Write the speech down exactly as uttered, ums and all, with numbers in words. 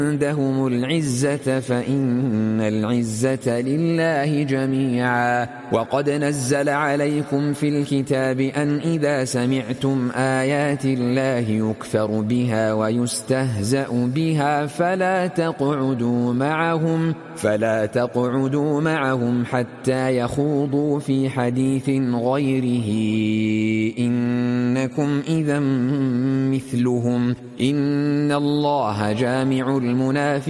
عندهم العزة فإن العزة لله جميعا. وقد نزل عليكم في الكتاب أن إذا سمعتم آيات الله يكفر بها ويستهزأ بها فلا تقعدوا معهم فلا تقعدوا معهم حتى يخوضوا في حديث غيره إنكم إذا مثلهم إن الله جامع المنافقين